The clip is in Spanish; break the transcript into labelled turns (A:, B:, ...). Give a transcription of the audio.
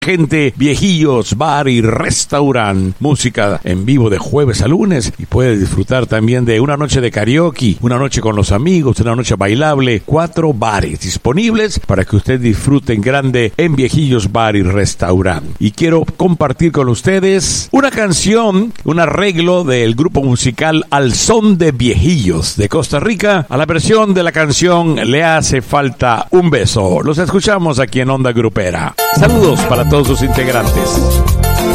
A: Gente, Viejillos, bar y restaurante. Música en vivo de jueves a lunes y puede disfrutar también de una noche de karaoke, una noche con los amigos, una noche bailable. 4 bares disponibles para que usted disfrute en grande en Viejillos, bar y restaurante. Y quiero compartir con ustedes una canción, un arreglo del grupo musical Al Son de Viejillos de Costa Rica a la versión de la canción Le Hace Falta un Beso. Los escuchamos aquí en Onda Grupera. Saludos para todos sus integrantes.